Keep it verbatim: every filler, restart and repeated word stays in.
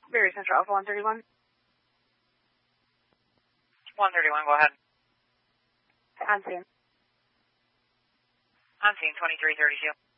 Berry Central Alpha one thirty-one. one thirty-one, go ahead. On scene. On scene, twenty-three thirty-two.